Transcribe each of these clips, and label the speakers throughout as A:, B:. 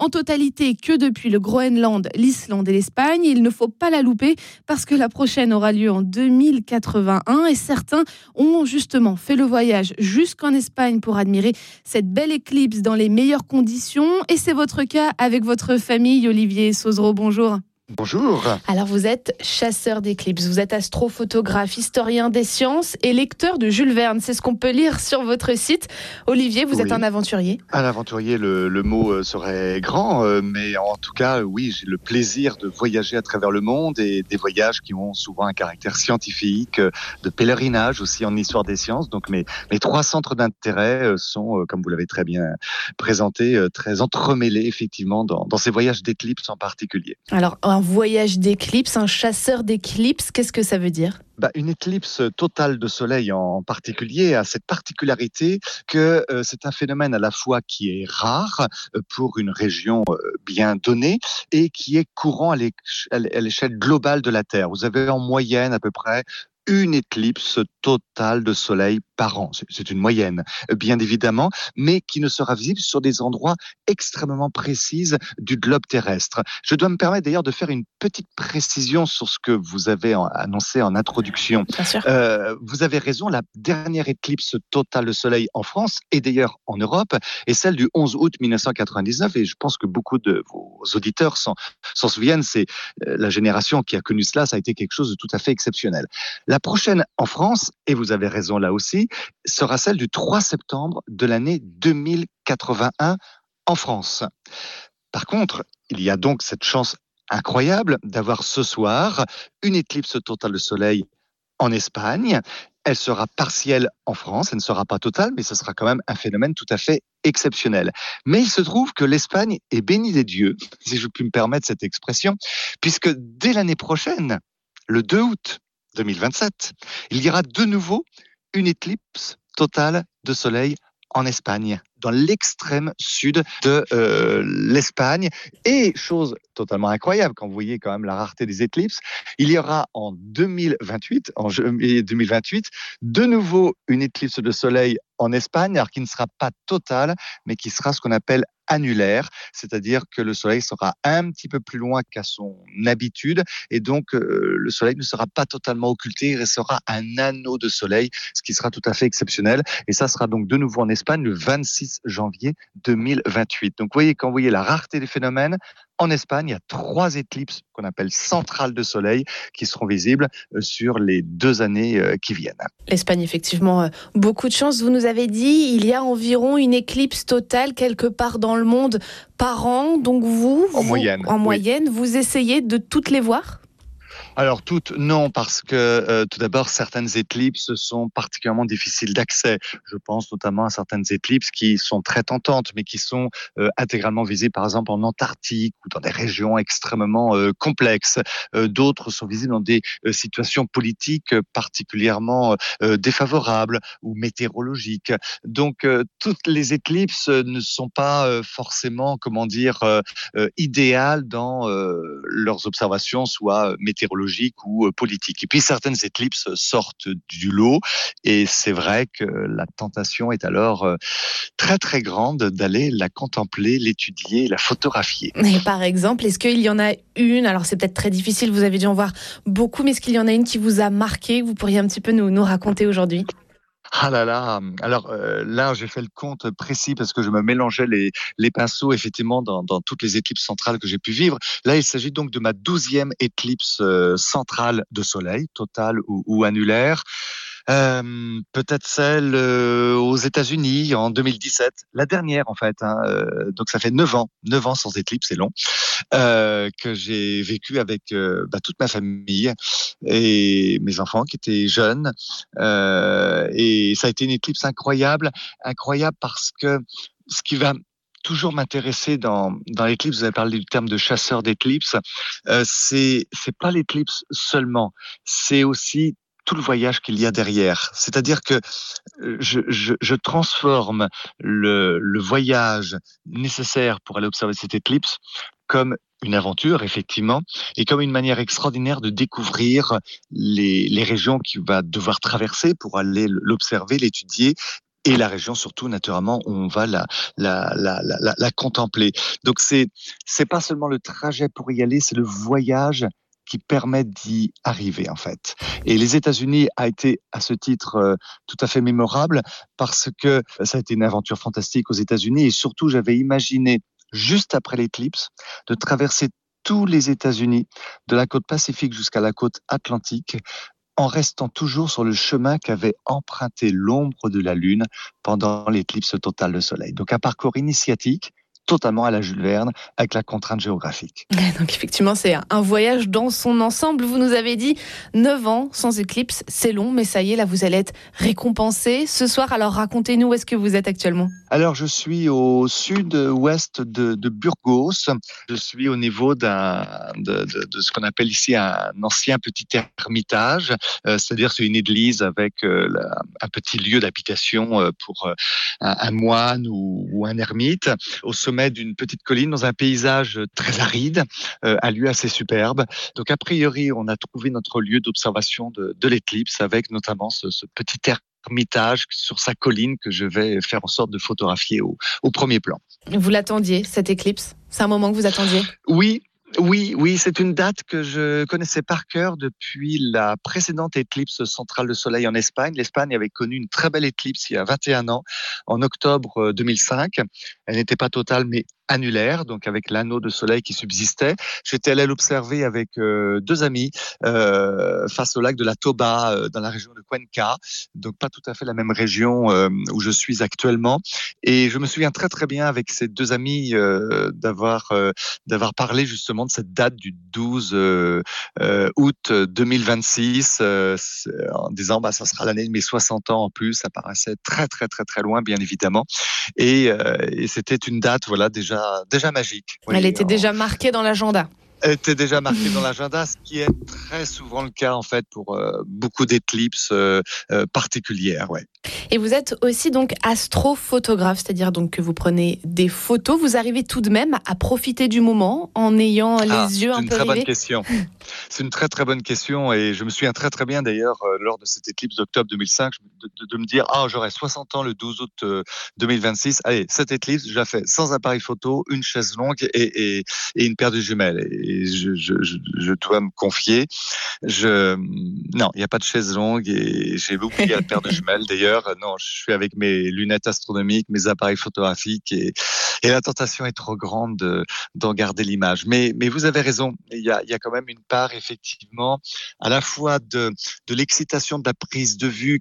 A: en totalité que depuis le Groenland, l'Islande et l'Espagne. Il ne faut pas la louper parce que la prochaine aura lieu en 2081 et certains ont justement fait le voyage jusqu'en Espagne pour admirer cette belle éclipse dans les meilleures conditions. Et c'est votre cas avec votre famille. Olivier Sauzereau, bonjour.
B: Bonjour.
A: Alors vous êtes chasseur d'éclipses, vous êtes astrophotographe, historien des sciences et lecteur de Jules Verne. C'est ce qu'on peut lire sur votre site. Olivier, vous êtes un aventurier.
B: Un aventurier, le mot serait grand, mais en tout cas, oui, j'ai le plaisir de voyager à travers le monde et des voyages qui ont souvent un caractère scientifique, de pèlerinage aussi en histoire des sciences. Donc mes trois centres d'intérêt sont, comme vous l'avez très bien présenté, très entremêlés effectivement dans ces voyages d'éclipses en particulier.
A: Alors un voyage d'éclipse, un chasseur d'éclipses, qu'est-ce que ça veut dire ?
B: Une éclipse totale de soleil en particulier a cette particularité que c'est un phénomène à la fois qui est rare pour une région bien donnée et qui est courant à l'échelle globale de la Terre. Vous avez en moyenne à peu près une éclipse totale de soleil par an. C'est une moyenne, bien évidemment, mais qui ne sera visible sur des endroits extrêmement précis du globe terrestre. Je dois me permettre d'ailleurs de faire une petite précision sur ce que vous avez annoncé en introduction.
A: Bien sûr.
B: Vous avez raison, la dernière éclipse totale de soleil en France et d'ailleurs en Europe est celle du 11 août 1999 et je pense que beaucoup de vos auditeurs s'en souviennent. C'est la génération qui a connu cela, ça a été quelque chose de tout à fait exceptionnel. La prochaine en France, et vous avez raison là aussi, sera celle du 3 septembre de l'année 2081 en France. Par contre, il y a donc cette chance incroyable d'avoir ce soir une éclipse totale de soleil en Espagne. Elle sera partielle en France, elle ne sera pas totale, mais ce sera quand même un phénomène tout à fait exceptionnel. Mais il se trouve que l'Espagne est bénie des dieux, si je puis me permettre cette expression, puisque dès l'année prochaine, le 2 août 2027, il y aura de nouveau une éclipse totale de soleil en Espagne, dans l'extrême sud de l'Espagne. Et chose totalement incroyable, quand vous voyez quand même la rareté des éclipses, il y aura en 2028, en juillet 2028, de nouveau une éclipse de soleil en Espagne, alors qui ne sera pas totale, mais qui sera ce qu'on appelle annulaire, c'est-à-dire que le soleil sera un petit peu plus loin qu'à son habitude, et donc le soleil ne sera pas totalement occulté, il restera un anneau de soleil, ce qui sera tout à fait exceptionnel, et ça sera donc de nouveau en Espagne le 26 janvier 2028. Donc vous voyez, quand vous voyez la rareté des phénomènes, en Espagne, il y a 3 éclipses qu'on appelle centrales de soleil qui seront visibles sur les 2 années qui viennent.
A: L'Espagne, effectivement, beaucoup de chance. Vous nous avez dit, il y a environ une éclipse totale quelque part dans le monde par an. Donc en moyenne, vous essayez de toutes les voir ?
B: Alors toutes, non, parce que tout d'abord, certaines éclipses sont particulièrement difficiles d'accès. Je pense notamment à certaines éclipses qui sont très tentantes, mais qui sont intégralement visibles, par exemple en Antarctique ou dans des régions extrêmement complexes. D'autres sont visibles dans des situations politiques particulièrement défavorables ou météorologiques. Donc toutes les éclipses ne sont pas forcément, idéales dans leurs observations, soit météorologiques ou politique. Et puis certaines éclipses sortent du lot et c'est vrai que la tentation est alors très très grande d'aller la contempler, l'étudier, la photographier.
A: Et par exemple, est-ce qu'il y en a une, alors c'est peut-être très difficile, vous avez dû en voir beaucoup, mais est-ce qu'il y en a une qui vous a marqué, que vous pourriez un petit peu nous raconter aujourd'hui ?
B: Ah là là, alors là j'ai fait le compte précis parce que je me mélangeais les pinceaux effectivement dans toutes les éclipses centrales que j'ai pu vivre. Là il s'agit donc de ma 12e éclicse centrale de soleil, totale ou annulaire. Peut-être celle aux États-Unis en 2017, la dernière en fait. Donc ça fait 9 ans sans éclipse, c'est long, que j'ai vécu avec toute ma famille et mes enfants qui étaient jeunes. Et ça a été une éclipse incroyable parce que ce qui va toujours m'intéresser dans l'éclipse, vous avez parlé du terme de chasseur d'éclipse, c'est pas l'éclipse seulement, c'est aussi tout le voyage qu'il y a derrière. C'est-à-dire que je transforme le voyage nécessaire pour aller observer cette éclipse comme une aventure, effectivement, et comme une manière extraordinaire de découvrir les régions qu'il va devoir traverser pour aller l'observer, l'étudier, et la région surtout naturellement où on va la contempler. Donc c'est pas seulement le trajet pour y aller, c'est le voyage qui permet d'y arriver en fait. Et les États-Unis a été à ce titre tout à fait mémorable parce que ça a été une aventure fantastique aux États-Unis et surtout j'avais imaginé juste après l'éclipse de traverser tous les États-Unis, de la côte Pacifique jusqu'à la côte Atlantique, en restant toujours sur le chemin qu'avait emprunté l'ombre de la Lune pendant l'éclipse totale de Soleil. Donc un parcours initiatique, totalement à la Jules Verne, avec la contrainte géographique.
A: Donc effectivement, c'est un voyage dans son ensemble. Vous nous avez dit 9 ans sans éclipse, c'est long, mais ça y est, là vous allez être récompensé. Ce soir, alors racontez-nous où est-ce que vous êtes actuellement.
B: Alors je suis au sud-ouest de Burgos. Je suis au niveau de ce qu'on appelle ici un ancien petit ermitage. C'est-à-dire c'est une église avec un petit lieu d'habitation pour un moine ou un ermite au sommet d'une petite colline dans un paysage très aride, un lieu assez superbe. Donc a priori, on a trouvé notre lieu d'observation de l'éclipse avec notamment ce petit ermitage sur sa colline que je vais faire en sorte de photographier au premier plan.
A: Vous l'attendiez, cette éclipse? C'est un moment que vous attendiez?
B: Oui, c'est une date que je connaissais par cœur depuis la précédente éclipse centrale de soleil en Espagne. L'Espagne avait connu une très belle éclipse il y a 21 ans, en octobre 2005. Elle n'était pas totale, mais annulaire, donc avec l'anneau de soleil qui subsistait. J'étais allé l'observer avec deux amis face au lac de la Toba, dans la région de Cuenca, donc pas tout à fait la même région où je suis actuellement. Et je me souviens très très bien avec ces deux amis d'avoir parlé justement de cette date du 12 août 2026 en disant ça sera l'année de mes 60 ans en plus. Ça paraissait très très très très loin bien évidemment et c'était une date déjà magique.
A: Elle était déjà marquée dans l'agenda.
B: Elle était déjà marquée dans l'agenda, ce qui est très souvent le cas en fait pour beaucoup d'éclipses particulières. Ouais.
A: Et vous êtes aussi donc astrophotographe, c'est-à-dire donc que vous prenez des photos. Vous arrivez tout de même à profiter du moment en ayant les yeux un peu rivés.
B: C'est une très bonne question. C'est une très très bonne question et je me souviens très très bien d'ailleurs lors de cette éclipse d'octobre 2005 de me dire j'aurai 60 ans le 12 août 2026. Allez, cette éclipse, je la fais sans appareil photo, une chaise longue et une paire de jumelles. Et je dois me confier, non, il n'y a pas de chaise longue et j'ai oublié la paire de jumelles d'ailleurs. Non, je suis avec mes lunettes astronomiques, mes appareils photographiques et la tentation est trop grande d'en garder l'image. Mais vous avez raison, il y a quand même une part effectivement à la fois de l'excitation de la prise de vue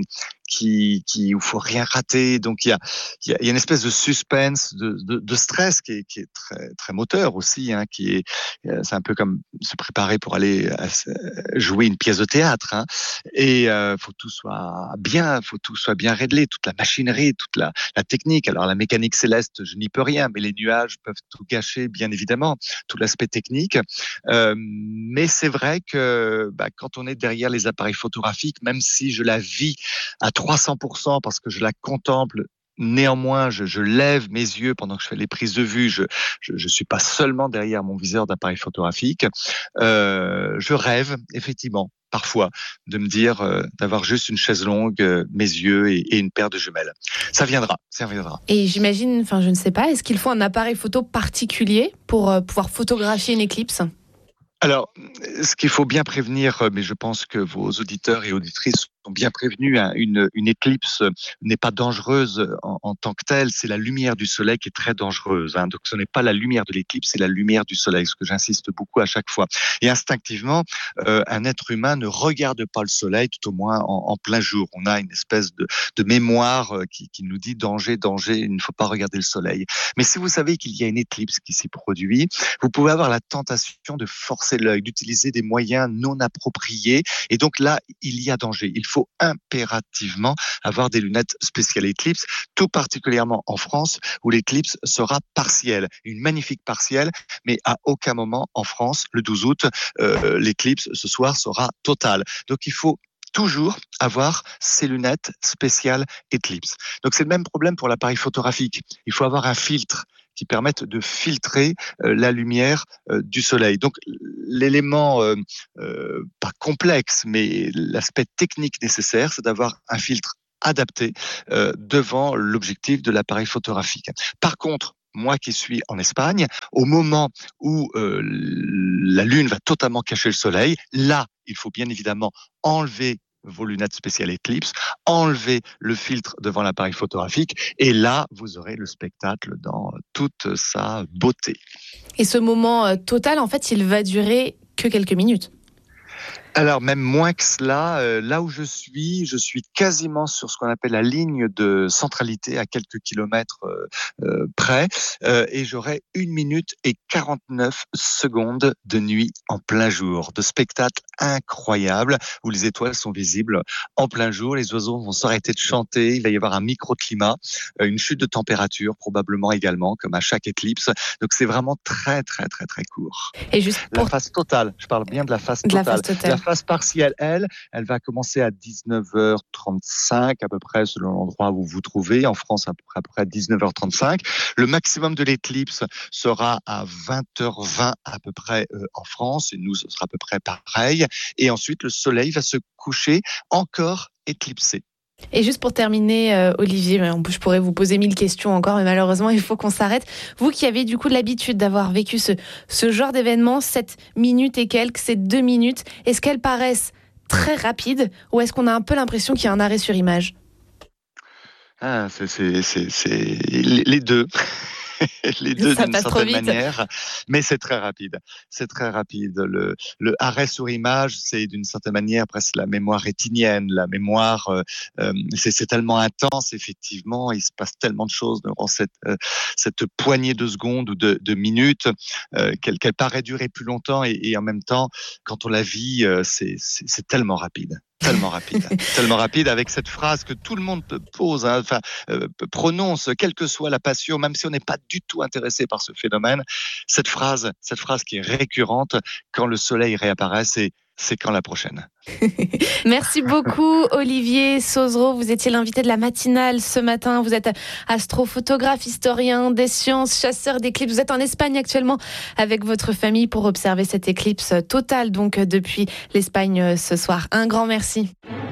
B: où faut rien rater. Donc il y a une espèce de suspense, de stress qui est très très moteur aussi, c'est un peu comme se préparer pour aller jouer une pièce de théâtre. Et faut tout soit bien réglé, toute la machinerie, toute la technique. Alors la mécanique céleste, je n'y peux rien, mais les nuages peuvent tout gâcher, bien évidemment, tout l'aspect technique. Mais c'est vrai que quand on est derrière les appareils photographiques, même si je la vis à 300% parce que je la contemple, néanmoins, je lève mes yeux pendant que je fais les prises de vue. Je suis pas seulement derrière mon viseur d'appareil photographique. Je rêve effectivement parfois de me dire d'avoir juste une chaise longue, mes yeux et une paire de jumelles. Ça viendra.
A: Et j'imagine, je ne sais pas, est-ce qu'il faut un appareil photo particulier pour pouvoir photographier une éclipse ?
B: Alors, ce qu'il faut bien prévenir, mais je pense que vos auditeurs et auditrices sont bien prévenus, une éclipse n'est pas dangereuse en tant que telle, c'est la lumière du soleil qui est très dangereuse. Donc ce n'est pas la lumière de l'éclipse, c'est la lumière du soleil, ce que j'insiste beaucoup à chaque fois. Et instinctivement, un être humain ne regarde pas le soleil, tout au moins en plein jour. On a une espèce de mémoire qui nous dit danger, il ne faut pas regarder le soleil. Mais si vous savez qu'il y a une éclipse qui s'y produit, vous pouvez avoir la tentation de forcer l'œil, d'utiliser des moyens non appropriés. Et donc là, il y a danger. Il faut impérativement avoir des lunettes spéciales éclipse, tout particulièrement en France où l'éclipse sera partielle. Une magnifique partielle, mais à aucun moment en France, le 12 août, l'éclipse ce soir sera totale. Donc il faut toujours avoir ces lunettes spéciales éclipse. Donc c'est le même problème pour l'appareil photographique. Il faut avoir un filtre qui permettent de filtrer la lumière du soleil. Donc l'élément pas complexe, mais l'aspect technique nécessaire, c'est d'avoir un filtre adapté devant l'objectif de l'appareil photographique. Par contre, moi qui suis en Espagne, au moment où la Lune va totalement cacher le Soleil, là, il faut bien évidemment enlever vos lunettes spéciales Eclipse, enlever le filtre devant l'appareil photographique, et là, vous aurez le spectacle dans toute sa beauté.
A: Et ce moment total, en fait, il va durer que quelques minutes.
B: Alors même moins que cela, là où je suis quasiment sur ce qu'on appelle la ligne de centralité à quelques kilomètres près, et j'aurai 1 minute et 49 secondes de nuit en plein jour, de spectacle incroyable où les étoiles sont visibles en plein jour, les oiseaux vont s'arrêter de chanter, il va y avoir un microclimat, une chute de température probablement également, comme à chaque éclipse. Donc c'est vraiment très très très très court.
A: Et juste
B: pour... La phase totale, je parle bien de la phase totale. La phase partielle, elle va commencer à 19h35 à peu près selon l'endroit où vous vous trouvez. En France, à peu près 19h35. Le maximum de l'éclipse sera à 20h20 à peu près en France. Et nous, ce sera à peu près pareil. Et ensuite, le soleil va se coucher encore éclipsé.
A: Et juste pour terminer, Olivier, je pourrais vous poser 1000 questions encore, mais malheureusement, il faut qu'on s'arrête. Vous qui avez du coup l'habitude d'avoir vécu ce genre d'événement, 7 minutes et quelques, ces 2 minutes, est-ce qu'elles paraissent très rapides ou est-ce qu'on a un peu l'impression qu'il y a un arrêt sur image ?
B: C'est les deux. Les deux d'une certaine manière, mais c'est très rapide. C'est très rapide. Le arrêt sur image, c'est d'une certaine manière presque la mémoire rétinienne, la mémoire. C'est tellement intense, effectivement. Il se passe tellement de choses dans cette poignée de secondes ou de minutes qu'elle paraît durer plus longtemps et en même temps, quand on la vit, c'est tellement rapide. Tellement rapide avec cette phrase que tout le monde pose, prononce, quelle que soit la passion, même si on n'est pas du tout intéressé par ce phénomène, cette phrase qui est récurrente quand le soleil réapparaît, c'est quand la prochaine.
A: Merci beaucoup Olivier Sauzereau, vous étiez l'invité de la matinale ce matin, vous êtes astrophotographe, historien des sciences, chasseur d'éclipses, vous êtes en Espagne actuellement avec votre famille pour observer cette éclipse totale donc depuis l'Espagne ce soir. Un grand merci.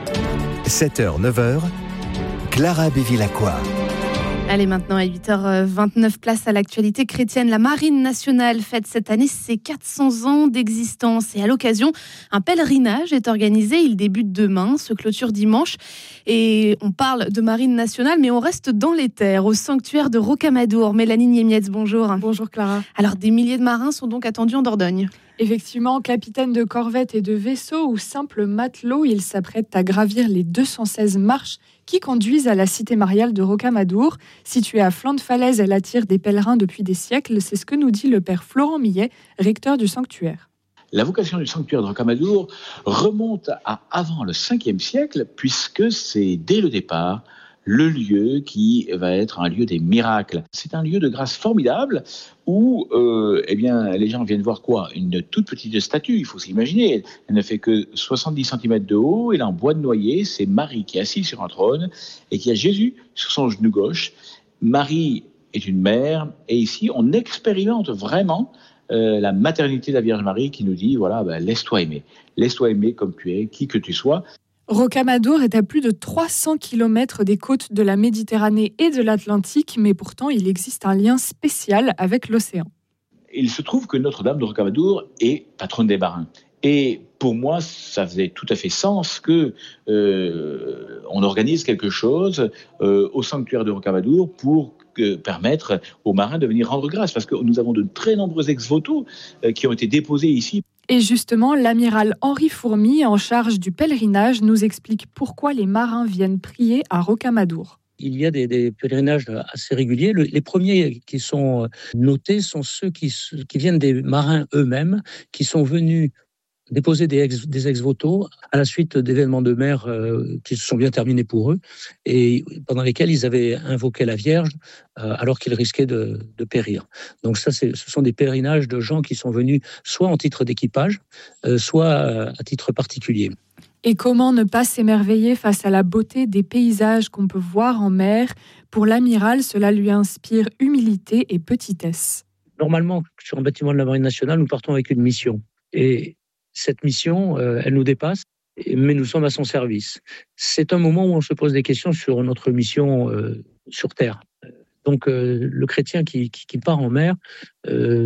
C: 7h, 9h, Clara Bevilacqua.
A: Allez, maintenant à 8h29, place à l'actualité chrétienne. La Marine nationale fête cette année ses 400 ans d'existence. Et à l'occasion, un pèlerinage est organisé. Il débute demain, se clôture dimanche. Et on parle de Marine nationale, mais on reste dans les terres, au sanctuaire de Rocamadour. Mélanie Niemietz, bonjour.
D: Bonjour Clara.
A: Alors, des milliers de marins sont donc attendus en Dordogne.
D: Effectivement, capitaine de corvette et de vaisseau ou simple matelot, ils s'apprêtent à gravir les 216 marches qui conduisent à la cité mariale de Rocamadour. Située à flanc de falaise, elle attire des pèlerins depuis des siècles. C'est ce que nous dit le père Florent Millet, recteur du sanctuaire.
E: La vocation du sanctuaire de Rocamadour remonte à avant le 5e siècle, puisque c'est dès le départ le lieu qui va être un lieu des miracles. C'est un lieu de grâce formidable où les gens viennent voir quoi ? Une toute petite statue, il faut s'imaginer. Elle ne fait que 70 cm de haut, elle est en bois de noyer. C'est Marie qui est assise sur un trône et qui a Jésus sur son genou gauche. Marie est une mère et ici on expérimente vraiment la maternité de la Vierge Marie qui nous dit laisse-toi aimer comme tu es, qui que tu sois.
D: Rocamadour est à plus de 300 km des côtes de la Méditerranée et de l'Atlantique, mais pourtant il existe un lien spécial avec l'océan.
E: Il se trouve que Notre-Dame de Rocamadour est patronne des marins. Et pour moi, ça faisait tout à fait sens que on organise quelque chose au sanctuaire de Rocamadour pour permettre aux marins de venir rendre grâce, parce que nous avons de très nombreux ex-voto qui ont été déposés ici.
D: Et justement, l'amiral Henri Fourmy, en charge du pèlerinage, nous explique pourquoi les marins viennent prier à Rocamadour.
F: Il y a des pèlerinages assez réguliers. Les premiers qui sont notés sont ceux qui viennent des marins eux-mêmes, qui sont venus déposer des ex-voto à la suite d'événements de mer qui se sont bien terminés pour eux et pendant lesquels ils avaient invoqué la Vierge alors qu'ils risquaient de périr. Donc ça, ce sont des pèlerinages de gens qui sont venus soit en titre d'équipage, soit à titre particulier.
D: Et comment ne pas s'émerveiller face à la beauté des paysages qu'on peut voir en mer ? Pour l'amiral, cela lui inspire humilité et petitesse.
F: Normalement, sur un bâtiment de la Marine nationale, nous partons avec une mission. Et cette mission, elle nous dépasse. mais nous sommes à son service. C'est un moment où on se pose des questions sur notre mission sur Terre. Donc le chrétien qui part en mer